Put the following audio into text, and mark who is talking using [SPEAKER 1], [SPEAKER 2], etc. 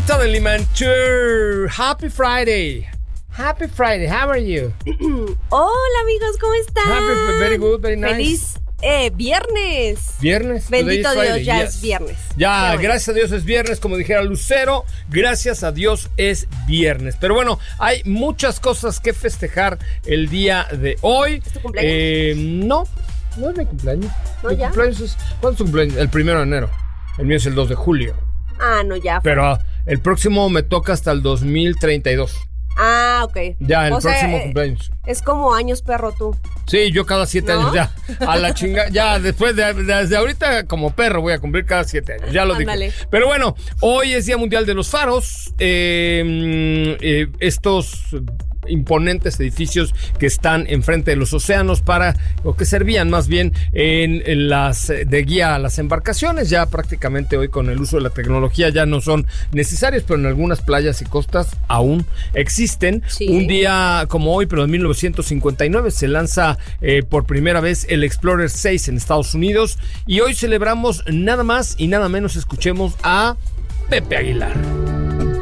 [SPEAKER 1] Rita de Limantur. Happy Friday. Happy Friday. How are you?
[SPEAKER 2] Hola amigos, ¿cómo están?
[SPEAKER 1] Very good, very nice.
[SPEAKER 2] Feliz viernes.
[SPEAKER 1] Viernes.
[SPEAKER 2] Bendito
[SPEAKER 1] Friday,
[SPEAKER 2] Dios, ya
[SPEAKER 1] yes.
[SPEAKER 2] es viernes.
[SPEAKER 1] Ya,
[SPEAKER 2] Bueno.
[SPEAKER 1] gracias a Dios es viernes, como dijera Lucero, gracias a Dios es viernes. Pero bueno, hay muchas cosas que festejar el día de hoy.
[SPEAKER 2] ¿Es tu cumpleaños?
[SPEAKER 1] No es mi cumpleaños.
[SPEAKER 2] ¿No,
[SPEAKER 1] Mi
[SPEAKER 2] ya?
[SPEAKER 1] cumpleaños es, ¿cuándo es tu cumpleaños? El 1 de enero. El mío es el 2 de julio.
[SPEAKER 2] Ah, no, ya.
[SPEAKER 1] Pero el próximo me toca hasta el 2032.
[SPEAKER 2] Ah, ok.
[SPEAKER 1] Ya, el
[SPEAKER 2] O sea,
[SPEAKER 1] próximo cumpleaños.
[SPEAKER 2] Es como años perro tú.
[SPEAKER 1] Sí, yo cada 7
[SPEAKER 2] ¿No?
[SPEAKER 1] años ya. A la chinga. Ya, desde ahorita como perro voy a cumplir cada 7 años. Ya lo
[SPEAKER 2] Ándale.
[SPEAKER 1] dije. Pero bueno, hoy es Día Mundial de los Faros. Estos imponentes edificios que están enfrente de los océanos o que servían más bien en las de guía a las embarcaciones. Ya prácticamente hoy con el uso de la tecnología ya no son necesarios, pero en algunas playas y costas aún existen.
[SPEAKER 2] Sí.
[SPEAKER 1] Un día como hoy, pero en 1959 se lanza por primera vez el Explorer 6 en Estados Unidos y hoy celebramos nada más y nada menos. Escuchemos a Pepe Aguilar.